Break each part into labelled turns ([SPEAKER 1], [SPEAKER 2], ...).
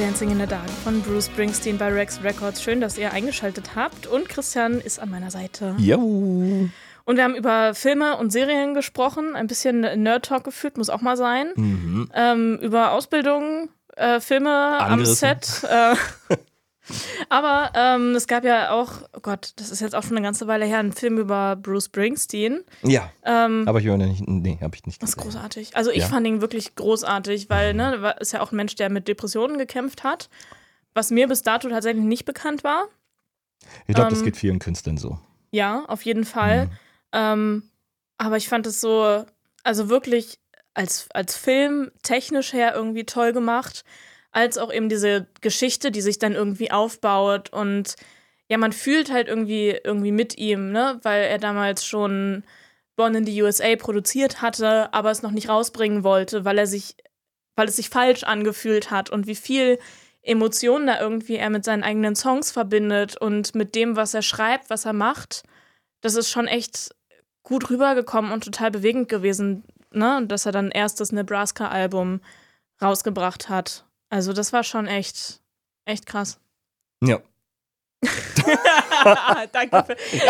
[SPEAKER 1] Dancing in the Dark von Bruce Springsteen bei Rex Records. Schön, dass ihr eingeschaltet habt. Und Christian ist an meiner Seite.
[SPEAKER 2] Jo.
[SPEAKER 1] Und wir haben über Filme und Serien gesprochen. Ein bisschen Nerd-Talk geführt, muss auch mal sein. Über Ausbildung, Filme
[SPEAKER 2] Angerissen.
[SPEAKER 1] am Set. Aber es gab ja auch, oh Gott, das ist jetzt auch schon eine ganze Weile her, einen Film über Bruce Springsteen.
[SPEAKER 2] Ja, aber ich höre nicht, habe ich nicht
[SPEAKER 1] Das ist
[SPEAKER 2] gesehen.
[SPEAKER 1] großartig. Also ich fand ihn wirklich großartig, weil ist ja auch ein Mensch, der mit Depressionen gekämpft hat, was mir bis dato tatsächlich nicht bekannt war.
[SPEAKER 2] Ich glaube, das geht vielen Künstlern so.
[SPEAKER 1] Ja, auf jeden Fall. Aber ich fand es so, also wirklich als Film technisch her irgendwie toll gemacht, als auch eben diese Geschichte, die sich dann irgendwie aufbaut und ja, man fühlt halt irgendwie mit ihm, ne, weil er damals schon Born in the USA produziert hatte, aber es noch nicht rausbringen wollte, weil es sich falsch angefühlt hat und wie viel Emotionen da irgendwie er mit seinen eigenen Songs verbindet und mit dem, was er schreibt, was er macht. Das ist schon echt gut rübergekommen und total bewegend gewesen, ne, dass er dann erst das Nebraska-Album rausgebracht hat. Also das war schon echt krass.
[SPEAKER 2] Ja.
[SPEAKER 1] Danke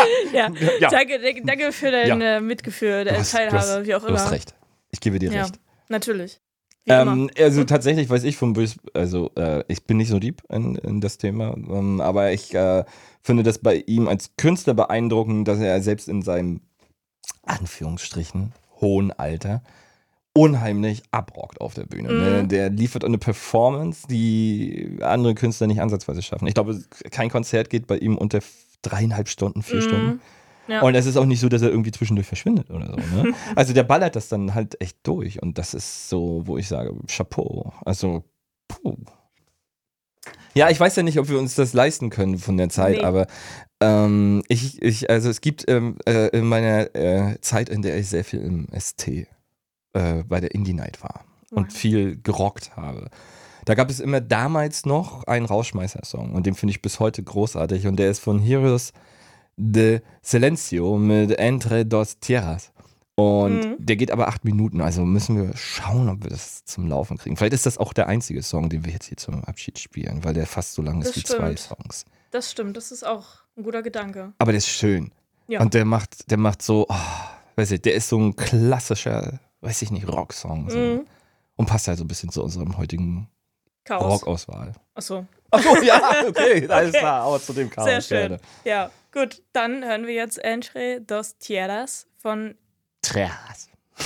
[SPEAKER 1] für dein Mitgefühl, deine Teilhabe, wie auch immer.
[SPEAKER 2] Du hast recht. Ich gebe dir recht.
[SPEAKER 1] Natürlich. Wie immer.
[SPEAKER 2] Also tatsächlich weiß ich von Bruce, also ich bin nicht so deep in das Thema, aber ich finde das bei ihm als Künstler beeindruckend, dass er selbst in seinem Anführungsstrichen hohen Alter unheimlich abrockt auf der Bühne. Ne? Der liefert eine Performance, die andere Künstler nicht ansatzweise schaffen. Ich glaube, kein Konzert geht bei ihm unter 3,5 Stunden, 4 Stunden. Ja. Und es ist auch nicht so, dass er irgendwie zwischendurch verschwindet oder so. Ne? Also der ballert das dann halt echt durch. Und das ist so, wo ich sage, Chapeau. Also, puh. Ja, ich weiß ja nicht, ob wir uns das leisten können von der Zeit, aber also es gibt in meiner Zeit, in der ich sehr viel im ST bei der Indie Night war und viel gerockt habe. Da gab es immer damals noch einen Rausschmeißer-Song und den finde ich bis heute großartig und der ist von Heroes de Silencio mit Entre dos Tierras und der geht aber 8 Minuten, also müssen wir schauen, ob wir das zum Laufen kriegen. Vielleicht ist das auch der einzige Song, den wir jetzt hier zum Abschied spielen, weil der fast so lang ist wie 2 Songs.
[SPEAKER 1] Das stimmt, das ist auch ein guter Gedanke.
[SPEAKER 2] Aber der ist schön.
[SPEAKER 1] Ja.
[SPEAKER 2] Und der macht so, weiß ich, der ist so ein klassischer, weiß ich nicht, Rocksong. So. Und passt halt so ein bisschen zu unserem heutigen Rockauswahl.
[SPEAKER 1] Achso,
[SPEAKER 2] ja, okay, alles klar, aber zu dem Chaos.
[SPEAKER 1] Sehr schön.
[SPEAKER 2] Gerne.
[SPEAKER 1] Ja, gut, dann hören wir jetzt Entre dos Tierras von
[SPEAKER 2] Tierras.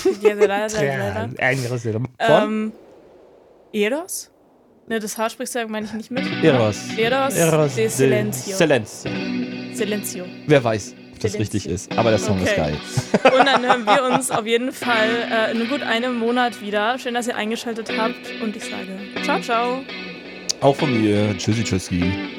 [SPEAKER 1] Von Eros? Ne, das H sprichst du, meine ich nicht mit.
[SPEAKER 2] Eros
[SPEAKER 1] de Silencio.
[SPEAKER 2] Silencio. Wer weiß, ob das richtig ist, aber der Song ist geil.
[SPEAKER 1] Und dann hören wir uns auf jeden Fall in gut einem Monat wieder. Schön, dass ihr eingeschaltet habt und ich sage ciao, ciao.
[SPEAKER 2] Auch von mir. Tschüssi, tschüssi.